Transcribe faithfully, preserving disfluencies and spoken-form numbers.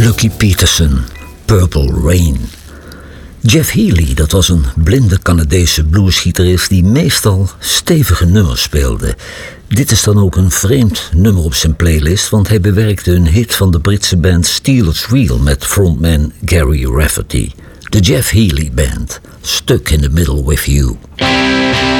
Lucky Peterson, Purple Rain. Jeff Healey, dat was een blinde Canadese bluesgitarist die meestal stevige nummers speelde. Dit is dan ook een vreemd nummer op zijn playlist, want hij bewerkte een hit van de Britse band Steelers Wheel met frontman Gary Rafferty. De Jeff Healey Band, Stuck in the Middle with You.